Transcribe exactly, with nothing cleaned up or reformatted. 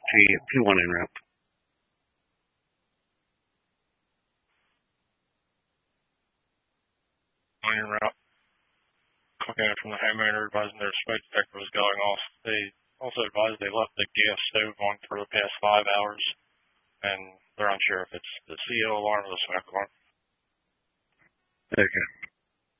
P P1 en route. On your route, clicking from the homeowner advising their smoke detector was going off. They also advised they left the gas stove on for the past five hours, and they're unsure if it's the C O alarm or the smoke alarm. Okay.